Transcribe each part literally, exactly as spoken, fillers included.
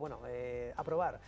bueno, eh, aprobar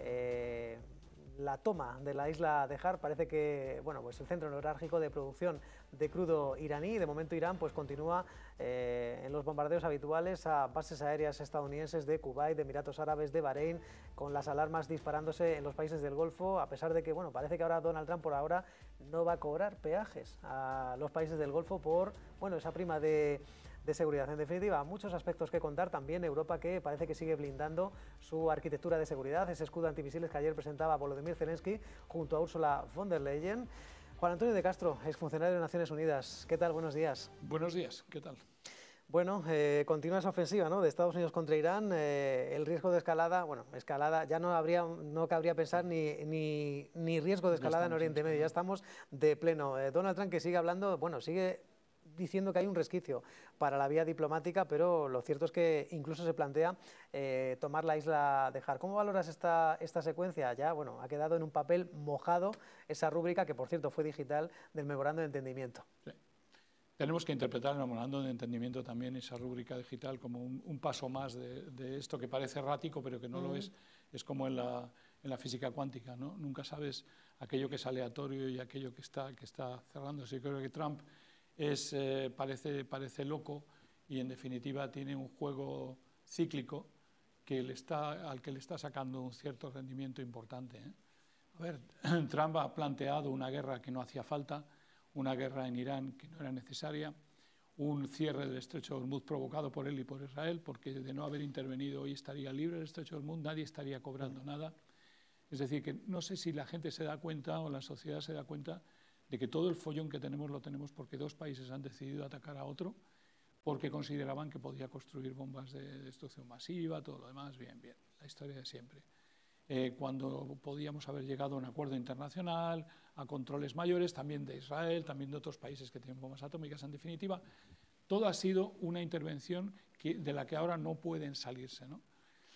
eh, la toma de la isla de Har. Parece que, bueno, pues el centro neurálgico de producción de crudo iraní. De momento Irán pues continúa eh, en los bombardeos habituales a bases aéreas estadounidenses de Kuwait, de Emiratos Árabes, de Bahrein, con las alarmas disparándose en los países del Golfo, a pesar de que, bueno, parece que ahora Donald Trump por ahora no va a cobrar peajes a los países del Golfo por, bueno, esa prima de de seguridad. En definitiva, muchos aspectos que contar. También Europa, que parece que sigue blindando su arquitectura de seguridad, ese escudo antimisiles que ayer presentaba Volodymyr Zelensky junto a Ursula von der Leyen. Juan Antonio de Castro, exfuncionario de Naciones Unidas. ¿Qué tal? Buenos días. Buenos días, ¿qué tal? Bueno, eh, continúa esa ofensiva, ¿no?, de Estados Unidos contra Irán. Eh, el riesgo de escalada, bueno, escalada, ya no habría, no cabría pensar ni, ni, ni riesgo de escalada en Oriente Medio. Ya estamos de pleno. Eh, Donald Trump, que sigue hablando, bueno, sigue diciendo que hay un resquicio para la vía diplomática, pero lo cierto es que incluso se plantea eh, tomar la isla de Har. ¿Cómo valoras esta, esta secuencia? Ya, bueno, ha quedado en un papel mojado esa rúbrica, que por cierto fue digital, del memorando de entendimiento. Sí. Tenemos que interpretar el memorando de entendimiento también, esa rúbrica digital, como un, un paso más de, de esto que parece errático, pero que no mm. lo es. Es como en la, en la física cuántica, ¿no? Nunca sabes aquello que es aleatorio y aquello que está, que está cerrándose. Yo creo que Trump Es, eh, parece, parece loco y en definitiva tiene un juego cíclico que le está, al que le está sacando un cierto rendimiento importante, ¿eh? A ver, Trump ha planteado una guerra que no hacía falta, una guerra en Irán que no era necesaria, un cierre del estrecho de Hormuz provocado por él y por Israel, porque de no haber intervenido hoy estaría libre el estrecho de Hormuz, nadie estaría cobrando nada. Es decir, que no sé si la gente se da cuenta o la sociedad se da cuenta de que todo el follón que tenemos lo tenemos porque dos países han decidido atacar a otro, porque consideraban que podía construir bombas de destrucción masiva, todo lo demás, bien, bien, la historia de siempre. Eh, cuando podíamos haber llegado a un acuerdo internacional, a controles mayores, también de Israel, también de otros países que tienen bombas atómicas, en definitiva, todo ha sido una intervención que, de la que ahora no pueden salirse, ¿no?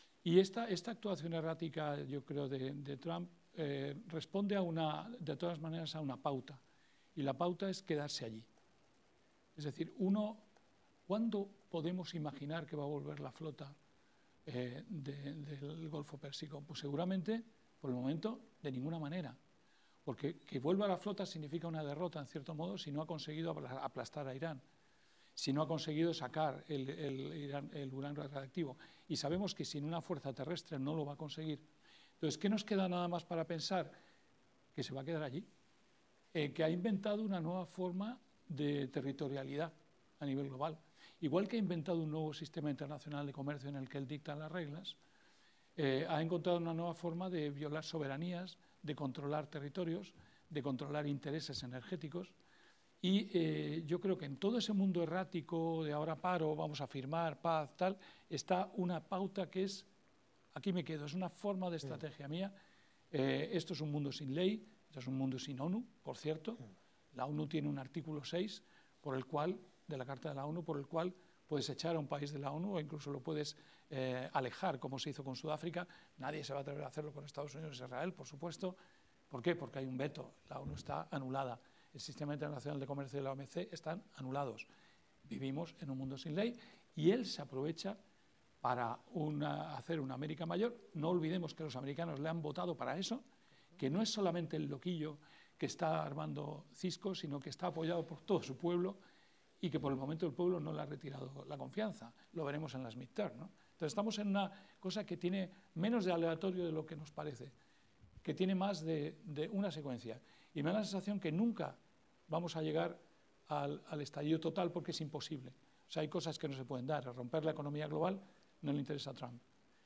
Y esta, esta actuación errática, yo creo, de, de Trump, eh, responde a una, de todas maneras a una pauta, y la pauta es quedarse allí. Es decir, uno, ¿cuándo podemos imaginar que va a volver la flota eh, de, del Golfo Pérsico? Pues seguramente, por el momento, de ninguna manera, porque que vuelva la flota significa una derrota, en cierto modo, si no ha conseguido aplastar a Irán, si no ha conseguido sacar el, el, el, el uranio radiactivo, y sabemos que sin una fuerza terrestre no lo va a conseguir. Entonces, ¿qué nos queda nada más para pensar? Que se va a quedar allí, eh, que ha inventado una nueva forma de territorialidad a nivel global. Igual que ha inventado un nuevo sistema internacional de comercio en el que él dicta las reglas, eh, ha encontrado una nueva forma de violar soberanías, de controlar territorios, de controlar intereses energéticos. Y eh, yo creo que en todo ese mundo errático de ahora paro, vamos a firmar paz, tal, está una pauta que es, aquí me quedo, es una forma de estrategia mía. Eh, esto es un mundo sin ley, esto es un mundo sin ONU, por cierto. La ONU tiene un artículo seis por el cual, de la Carta de la ONU, por el cual puedes echar a un país de la ONU o incluso lo puedes eh, alejar, como se hizo con Sudáfrica. Nadie se va a atrever a hacerlo con Estados Unidos y Israel, por supuesto. ¿Por qué? Porque hay un veto, la ONU está anulada. El Sistema Internacional de Comercio de la O M C están anulados. Vivimos en un mundo sin ley y él se aprovecha para una, hacer una América mayor. No olvidemos que los americanos le han votado para eso, que no es solamente el loquillo que está armando cisco, sino que está apoyado por todo su pueblo y que por el momento el pueblo no le ha retirado la confianza. Lo veremos en las midterm, ¿no? Entonces estamos en una cosa que tiene menos de aleatorio de lo que nos parece, que tiene más de, de una secuencia. Y me da la sensación que nunca vamos a llegar al, al estallido total porque es imposible. O sea, hay cosas que no se pueden dar. Romper la economía global no le interesa a Trump.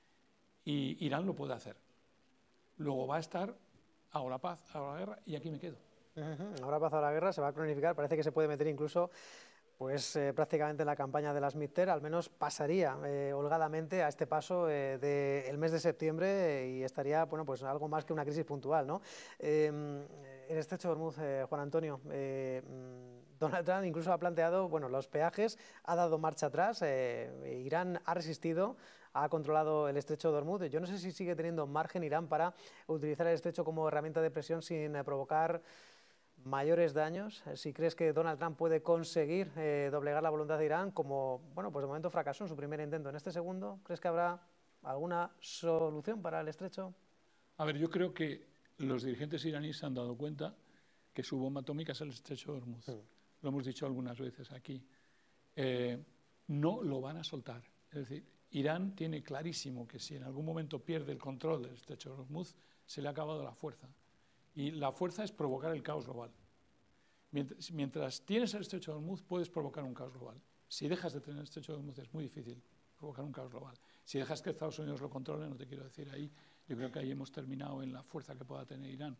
Y Irán lo puede hacer. Luego va a estar ahora paz, ahora guerra, y aquí me quedo. Uh-huh. Ahora paz, ahora guerra, se va a cronificar. Parece que se puede meter incluso pues eh, prácticamente en la campaña de las midterm, al menos pasaría eh, holgadamente a este paso eh, del mes de septiembre eh, y estaría, bueno, pues algo más que una crisis puntual, ¿no? Eh, el estrecho de Hormuz, eh, Juan Antonio, eh, Donald Trump incluso ha planteado, bueno, los peajes, ha dado marcha atrás, eh, Irán ha resistido, ha controlado el estrecho de Hormuz. Yo no sé si sigue teniendo margen Irán para utilizar el estrecho como herramienta de presión sin eh, provocar mayores daños. Si crees que Donald Trump puede conseguir eh, doblegar la voluntad de Irán, como, bueno, pues de momento fracasó en su primer intento, en este segundo, ¿crees que habrá ¿Alguna solución para el estrecho? A ver, yo creo que los dirigentes iraníes se han dado cuenta que su bomba atómica es el estrecho de Hormuz. Sí. Lo hemos dicho algunas veces aquí. Eh, no lo van a soltar. Es decir, Irán tiene clarísimo que si en algún momento pierde el control del estrecho de Hormuz, se le ha acabado la fuerza. Y la fuerza es provocar el caos global. Mientras, mientras tienes el estrecho de Hormuz, puedes provocar un caos global. Si dejas de tener el estrecho de Hormuz, es muy difícil provocar un caos global. Si dejas que Estados Unidos lo controle, no te quiero decir ahí, yo creo que ahí hemos terminado en la fuerza que pueda tener Irán.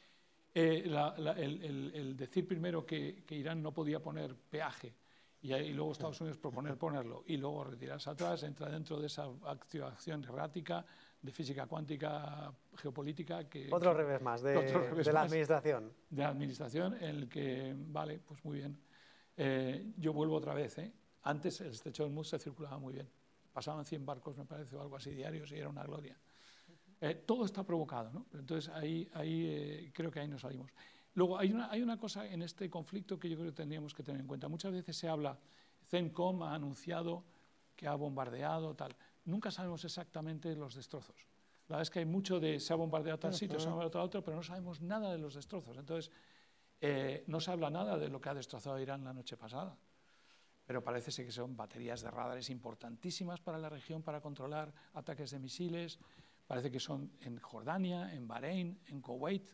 Eh, la, la, el, el, el decir primero que, que Irán no podía poner peaje y, y luego Estados Unidos proponer ponerlo y luego retirarse atrás, entra dentro de esa acción errática de física cuántica geopolítica. Que, otro que, revés más de, otro revés de la más administración. De la administración en el que, vale, pues muy bien. Eh, yo vuelvo otra vez, ¿eh? Antes el estrecho de Hormuz se circulaba muy bien. Pasaban cien barcos, me parece, o algo así diarios y era una gloria. Eh, todo está provocado, ¿no? Entonces ahí, ahí eh, creo que ahí nos salimos. Luego hay una, hay una cosa en este conflicto que yo creo que tendríamos que tener en cuenta. Muchas veces se habla, CENTCOM ha anunciado que ha bombardeado, tal. Nunca sabemos exactamente los destrozos. La verdad es que hay mucho de se ha bombardeado tal sitio, se ha bombardeado otro, pero no sabemos nada de los destrozos. Entonces eh, no se habla nada de lo que ha destrozado Irán la noche pasada. Pero parece ser que son baterías de radares importantísimas para la región para controlar ataques de misiles. Parece que son en Jordania, en Bahrein, en Kuwait.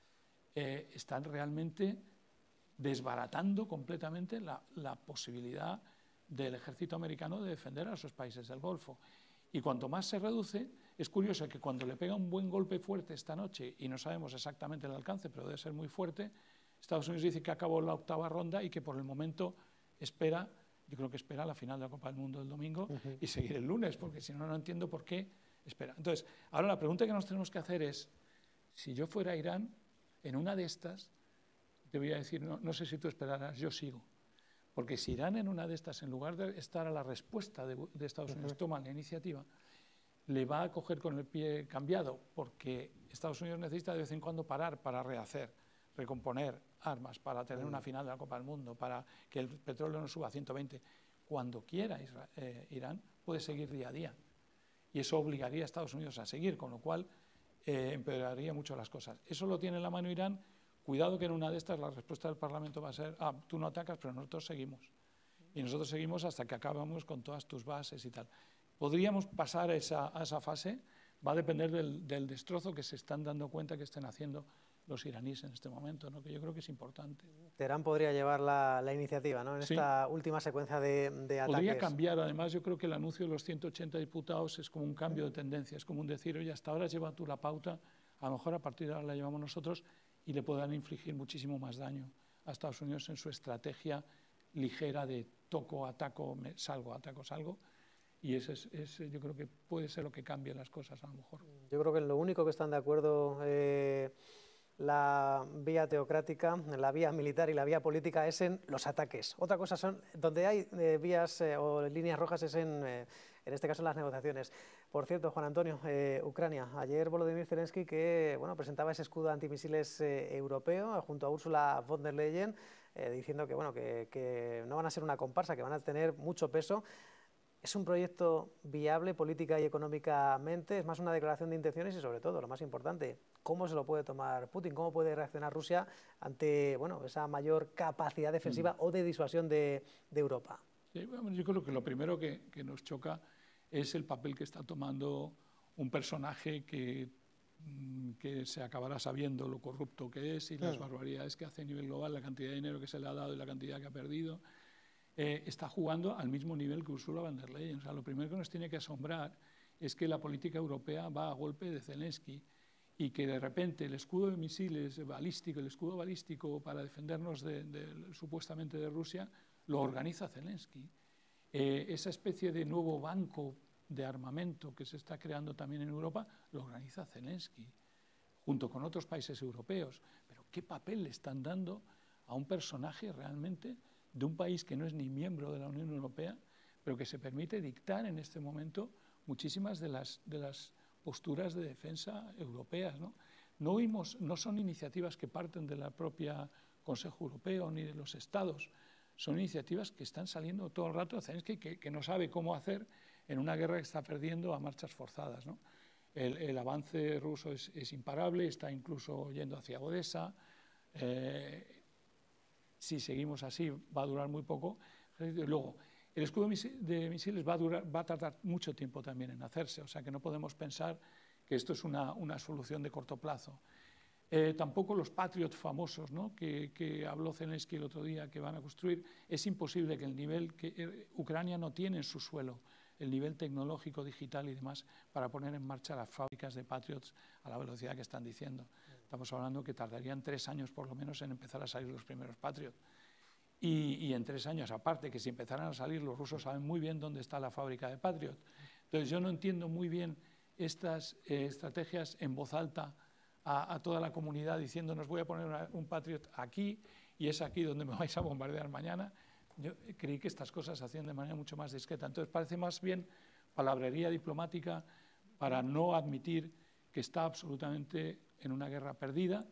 Eh, están realmente desbaratando completamente la, la posibilidad del ejército americano de defender a esos países del Golfo. Y cuanto más se reduce, es curioso que cuando le pega un buen golpe fuerte esta noche, y no sabemos exactamente el alcance, pero debe ser muy fuerte, Estados Unidos dice que acabó la octava ronda y que por el momento espera, yo creo que espera la final de la Copa del Mundo del domingo uh-huh. y seguir el lunes, porque si no, no entiendo por qué espera. Entonces, ahora la pregunta que nos tenemos que hacer es, si yo fuera Irán, en una de estas, te voy a decir, no, no sé si tú esperarás, yo sigo. Porque si Irán en una de estas, en lugar de estar a la respuesta de, de Estados Unidos, uh-huh. toma la iniciativa, le va a coger con el pie cambiado, porque Estados Unidos necesita de vez en cuando parar para rehacer, recomponer armas, para tener uh-huh. una final de la Copa del Mundo, para que el petróleo no suba a ciento veinte. Cuando quiera Israel, eh, Irán puede seguir día a día. Y eso obligaría a Estados Unidos a seguir, con lo cual eh, empeoraría mucho las cosas. Eso lo tiene en la mano Irán. Cuidado que en una de estas la respuesta del Parlamento va a ser, ah, tú no atacas, pero nosotros seguimos. Y nosotros seguimos hasta que acabamos con todas tus bases y tal. Podríamos pasar a esa, a esa fase, va a depender del, del destrozo que se están dando cuenta que estén haciendo los iraníes en este momento, ¿no? Que yo creo que es importante. Teherán podría llevar la, la iniciativa, ¿no? En sí. esta última secuencia de, de ataques. Podría cambiar, además yo creo que el anuncio de los ciento ochenta diputados es como un cambio de tendencia, es como un decir, oye, hasta ahora lleva tú la pauta, a lo mejor a partir de ahora la llevamos nosotros y le podrán infligir muchísimo más daño a Estados Unidos en su estrategia ligera de toco, ataco, me, salgo, ataco, salgo. Y ese es, es, yo creo que puede ser lo que cambie las cosas a lo mejor. Yo creo que lo único que están de acuerdo eh, la vía teocrática, la vía militar y la vía política es en los ataques. Otra cosa son, donde hay eh, vías eh, o líneas rojas es en, eh, en este caso en las negociaciones. Por cierto, Juan Antonio, eh, Ucrania, ayer Volodymyr Zelensky que bueno, presentaba ese escudo antimisiles eh, europeo junto a Ursula von der Leyen, eh, diciendo que, bueno, que, que no van a ser una comparsa, que van a tener mucho peso. ¿Es un proyecto viable política y económicamente? ¿Es más una declaración de intenciones? Y sobre todo, lo más importante, ¿cómo se lo puede tomar Putin? ¿Cómo puede reaccionar Rusia ante bueno, esa mayor capacidad defensiva mm. o de disuasión de, de Europa? Sí, bueno, yo creo que lo primero que, que nos choca es el papel que está tomando un personaje que, que se acabará sabiendo lo corrupto que es y las mm. barbaridades que hace a nivel global, la cantidad de dinero que se le ha dado y la cantidad que ha perdido. Eh, está jugando al mismo nivel que Ursula von der Leyen. O sea, lo primero que nos tiene que asombrar es que la política europea va a golpe de Zelensky y que de repente el escudo de misiles balístico, el escudo balístico para defendernos de, de, supuestamente de Rusia, lo organiza Zelensky. Eh, esa especie de nuevo banco de armamento que se está creando también en Europa, lo organiza Zelensky, junto con otros países europeos. Pero ¿qué papel le están dando a un personaje realmente de un país que no es ni miembro de la Unión Europea, pero que se permite dictar en este momento muchísimas de las, de las posturas de defensa europeas, ¿no? No, oímos, no son iniciativas que parten de la propia Consejo Europeo ni de los Estados, son iniciativas que están saliendo todo el rato, que, que, que no sabe cómo hacer en una guerra que está perdiendo a marchas forzadas, ¿no? El, el avance ruso es, es imparable, está incluso yendo hacia Odessa. Eh, si seguimos así, va a durar muy poco. Luego, el escudo de misiles va a, durar, va a tardar mucho tiempo también en hacerse, o sea que no podemos pensar que esto es una, una solución de corto plazo. Eh, tampoco los Patriot famosos, ¿no? que, que habló Zelensky el otro día, que van a construir, es imposible que el nivel que eh, Ucrania no tiene en su suelo, el nivel tecnológico, digital y demás, para poner en marcha las fábricas de Patriots a la velocidad que están diciendo. Estamos hablando que tardarían tres años por lo menos en empezar a salir los primeros Patriot. Y, y en tres años, aparte, que si empezaran a salir, los rusos saben muy bien dónde está la fábrica de Patriot. Entonces yo no entiendo muy bien estas eh, estrategias en voz alta a, a toda la comunidad diciendo nos voy a poner una, un Patriot aquí y es aquí donde me vais a bombardear mañana. Yo creí que estas cosas se hacían de manera mucho más discreta. Entonces parece más bien palabrería diplomática para no admitir que está absolutamente en una guerra perdida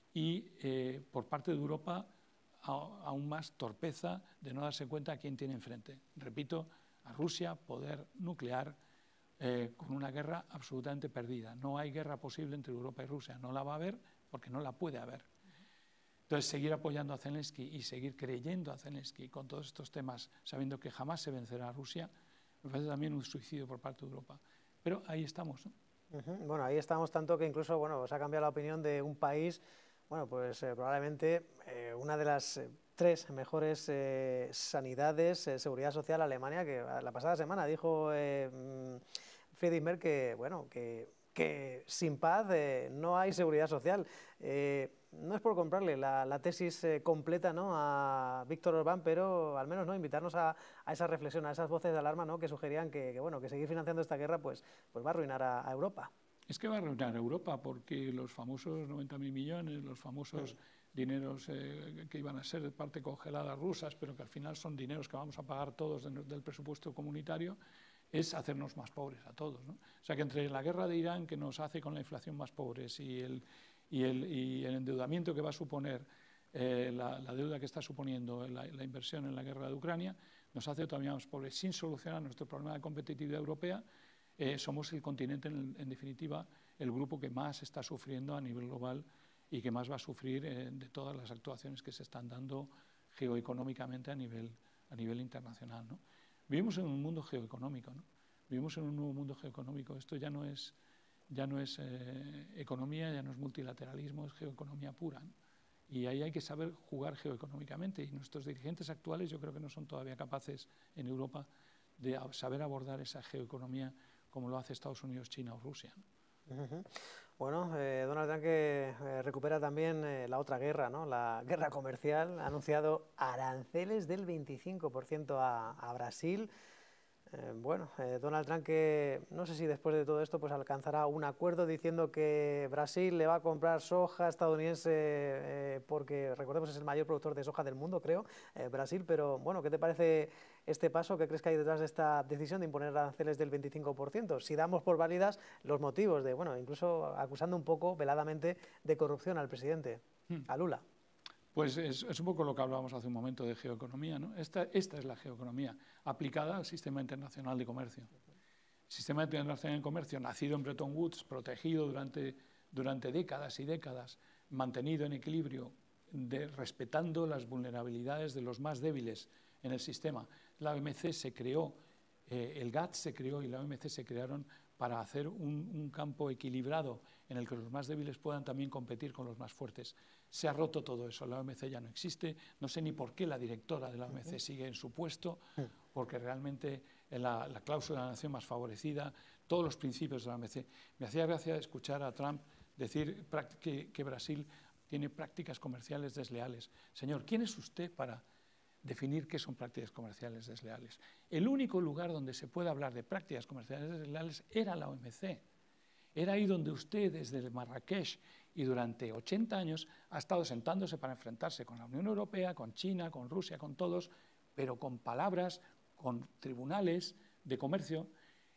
y eh, por parte de Europa a, aún más torpeza de no darse cuenta a quién tiene enfrente. Repito, a Rusia, poder nuclear, eh, con una guerra absolutamente perdida. No hay guerra posible entre Europa y Rusia, no la va a haber porque no la puede haber. Entonces, seguir apoyando a Zelensky y seguir creyendo a Zelensky con todos estos temas, sabiendo que jamás se vencerá a Rusia, me parece también un suicidio por parte de Europa. Pero ahí estamos, ¿no? Uh-huh. Bueno, ahí estamos tanto que incluso, bueno, se ha cambiado la opinión de un país, bueno, pues eh, probablemente eh, una de las eh, tres mejores eh, sanidades, eh, seguridad social, Alemania, que la pasada semana dijo eh, Friedrich Merz que, bueno, que, que sin paz eh, no hay seguridad social. Eh, no es por comprarle la, la tesis eh, completa, ¿no?, a Víctor Orbán, pero al menos, ¿no?, invitarnos a, a esa reflexión, a esas voces de alarma, ¿no?, que sugerían que, que, bueno, que seguir financiando esta guerra pues, pues va a arruinar a, a Europa. Es que va a arruinar a Europa porque los famosos noventa mil millones, los famosos sí. dineros eh, que iban a ser de parte congelada rusas, pero que al final son dineros que vamos a pagar todos de, del presupuesto comunitario, es hacernos más pobres a todos, ¿no? O sea que entre la guerra de Irán, que nos hace con la inflación más pobres, y el, y el, y el endeudamiento que va a suponer, eh, la, la deuda que está suponiendo la, la inversión en la guerra de Ucrania, nos hace todavía más pobres, sin solucionar nuestro problema de competitividad europea. Eh, somos el continente, en, en definitiva, el grupo que más está sufriendo a nivel global y que más va a sufrir eh, de todas las actuaciones que se están dando geoeconómicamente a nivel, a nivel internacional, ¿no? Vivimos en un mundo geoeconómico, ¿no? Vivimos en un nuevo mundo geoeconómico. Esto ya no es, ya no es eh, economía, ya no es multilateralismo, es geoeconomía pura, ¿no? Y ahí hay que saber jugar geoeconómicamente. Y nuestros dirigentes actuales yo creo que no son todavía capaces en Europa de saber abordar esa geoeconomía como lo hace Estados Unidos, China o Rusia, ¿no? Uh-huh. Bueno, eh, Donald Trump que eh, recupera también eh, la otra guerra, ¿no?, la guerra comercial, ha anunciado aranceles del veinticinco por ciento a, a Brasil. Eh, bueno, eh, Donald Trump que no sé si después de todo esto pues alcanzará un acuerdo diciendo que Brasil le va a comprar soja estadounidense eh, porque recordemos es el mayor productor de soja del mundo, creo, eh, Brasil, pero bueno, ¿qué te parece este paso? ¿Qué crees que hay detrás de esta decisión de imponer aranceles del veinticinco por ciento? Si damos por válidas los motivos de, bueno, incluso acusando un poco veladamente de corrupción al presidente, hmm. a Lula. Pues es, es un poco lo que hablábamos hace un momento de geoeconomía, ¿no? Esta, esta es la geoeconomía aplicada al sistema internacional de comercio. El sistema internacional de comercio, nacido en Bretton Woods, protegido durante, durante décadas y décadas, mantenido en equilibrio, de, respetando las vulnerabilidades de los más débiles en el sistema. La O M C se creó, eh, el GATT se creó y la O M C se crearon para hacer un, un campo equilibrado en el que los más débiles puedan también competir con los más fuertes. Se ha roto todo eso, la O M C ya no existe, no sé ni por qué la directora de la O M C sigue en su puesto, porque realmente la, la cláusula de la nación más favorecida, todos los principios de la O M C. Me hacía gracia escuchar a Trump decir que, que Brasil tiene prácticas comerciales desleales. Señor, ¿quién es usted para definir qué son prácticas comerciales desleales? El único lugar donde se puede hablar de prácticas comerciales desleales era la O M C. Era ahí donde usted, desde Marrakech y durante ochenta años, ha estado sentándose para enfrentarse con la Unión Europea, con China, con Rusia, con todos, pero con palabras, con tribunales de comercio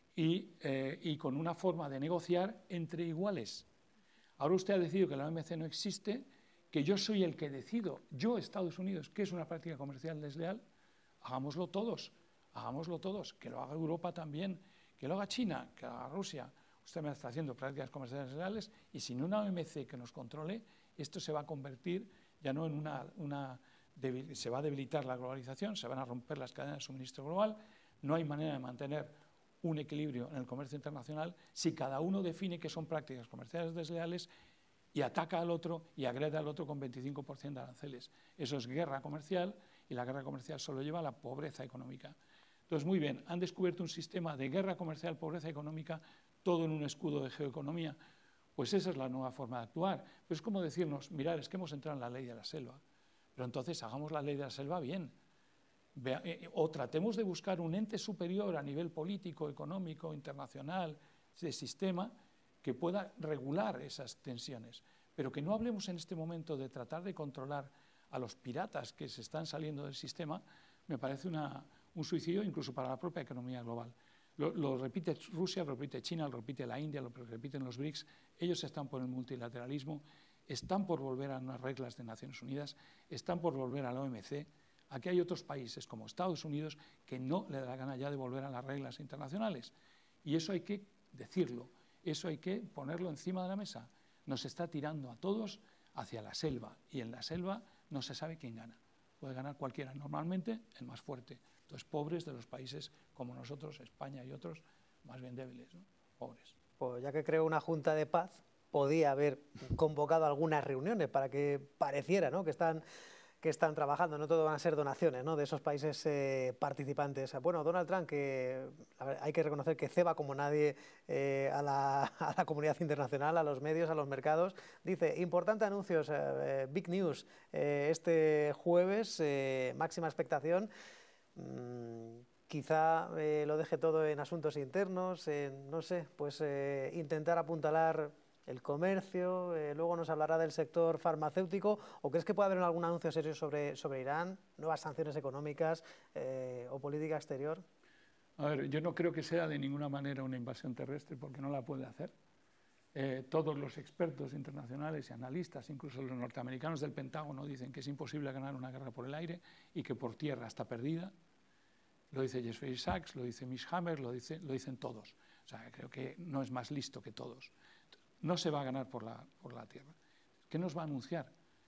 y, eh, y con una forma de negociar entre iguales. Ahora usted ha decidido que la O M C no existe, que yo soy el que decido, yo, Estados Unidos, qué es una práctica comercial desleal. Hagámoslo todos. hagámoslo todos, que lo haga Europa también, que lo haga China, que lo haga Rusia. Usted me está haciendo prácticas comerciales legales y sin una O M C que nos controle, esto se va a convertir ya no en una, una debil, se va a debilitar la globalización, se van a romper las cadenas de suministro global, no hay manera de mantener un equilibrio en el comercio internacional si cada uno define que son prácticas comerciales desleales y ataca al otro y agrede al otro con veinticinco por ciento de aranceles. Eso es guerra comercial y la guerra comercial solo lleva a la pobreza económica. Entonces, muy bien, han descubierto un sistema de guerra comercial, pobreza económica, todo en un escudo de geoeconomía. Pues esa es la nueva forma de actuar. Pero es como decirnos, mirad, es que hemos entrado en la ley de la selva, pero entonces hagamos la ley de la selva bien. Vea, eh, o tratemos de buscar un ente superior a nivel político, económico, internacional, de sistema, que pueda regular esas tensiones. Pero que no hablemos en este momento de tratar de controlar a los piratas que se están saliendo del sistema, me parece una, un suicidio incluso para la propia economía global. Lo, lo repite Rusia, lo repite China, lo repite la India, lo repiten los BRICS. Ellos están por el multilateralismo, están por volver a unas reglas de Naciones Unidas, están por volver a la O M C. Aquí hay otros países como Estados Unidos que no le da la gana ya de volver a las reglas internacionales. Y eso hay que decirlo, eso hay que ponerlo encima de la mesa. Nos está tirando a todos hacia la selva y en la selva no se sabe quién gana. Puede ganar cualquiera, normalmente el más fuerte. Entonces, pobres de los países como nosotros, España y otros, más bien débiles, ¿no? Pobres. Pues ya que creó una Junta de Paz, podía haber convocado algunas reuniones para que pareciera, ¿no?, que están, que están trabajando, no todo van a ser donaciones, ¿no?, de esos países eh, participantes. Bueno, Donald Trump, que a ver, hay que reconocer que ceba como nadie eh, a, la, a la comunidad internacional, a los medios, a los mercados, dice, importante anuncios, eh, big news, eh, este jueves, eh, máxima expectación. Mm, quizá eh, lo deje todo en asuntos internos, en, no sé, pues eh, intentar apuntalar el comercio, eh, luego nos hablará del sector farmacéutico, ¿o crees que puede haber algún anuncio serio sobre, sobre Irán, nuevas sanciones económicas eh, o política exterior? A ver, yo no creo que sea de ninguna manera una invasión terrestre porque no la puede hacer. Eh, todos los expertos internacionales y analistas, incluso los norteamericanos del Pentágono, dicen que es imposible ganar una guerra por el aire y que por tierra está perdida. Lo dice Jeffrey Sachs, lo dice Mitch Hammer, lo, dice, lo dicen todos. O sea, creo que no es más listo que todos. No se va a ganar por la, por la tierra. ¿Qué nos va a anunciar?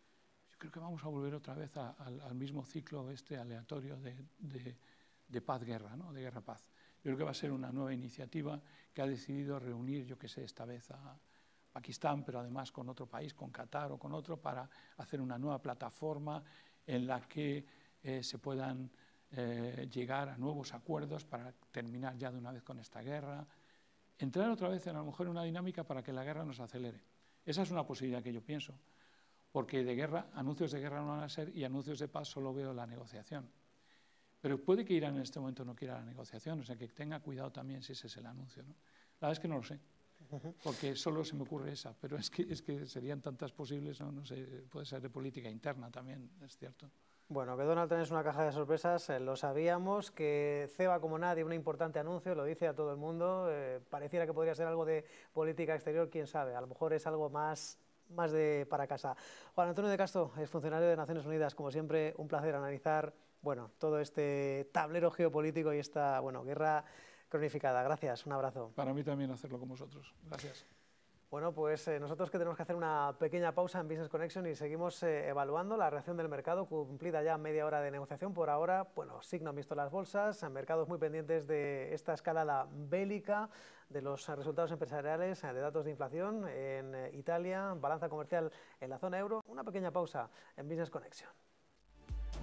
Yo creo que vamos a volver otra vez a, a, al mismo ciclo este aleatorio de, de, de paz-guerra, ¿no?, de guerra-paz. Yo creo que va a ser una nueva iniciativa que ha decidido reunir, yo qué sé, esta vez a Pakistán, pero además con otro país, con Qatar o con otro, para hacer una nueva plataforma en la que eh, se puedan eh, llegar a nuevos acuerdos para terminar ya de una vez con esta guerra. Entrar otra vez en a lo mejor una dinámica para que la guerra nos acelere. Esa es una posibilidad que yo pienso, porque de guerra, anuncios de guerra no van a ser y anuncios de paz solo veo la negociación. Pero puede que Irán en este momento no quiera la negociación, o sea que tenga cuidado también si ese es el anuncio, ¿no? La verdad es que no lo sé, porque solo se me ocurre esa, pero es que, es que serían tantas posibles, ¿no? No sé, puede ser de política interna también, es cierto. Bueno, que Donald Trump es una caja de sorpresas, eh, lo sabíamos, que ceba como nadie un importante anuncio, lo dice a todo el mundo, eh, pareciera que podría ser algo de política exterior, quién sabe, a lo mejor es algo más, más de para casa. Juan Antonio de Castro es funcionario de Naciones Unidas, como siempre, un placer analizar, bueno, todo este tablero geopolítico y esta, bueno, guerra cronificada. Gracias, un abrazo. Para mí también hacerlo con vosotros. Gracias. Bueno, pues eh, nosotros que tenemos que hacer una pequeña pausa en Business Connection y seguimos eh, evaluando la reacción del mercado, cumplida ya media hora de negociación. Por ahora, bueno, sí no han visto las bolsas, mercados muy pendientes de esta escalada bélica, de los resultados empresariales, de datos de inflación en Italia, balanza comercial en la zona euro. Una pequeña pausa en Business Connection.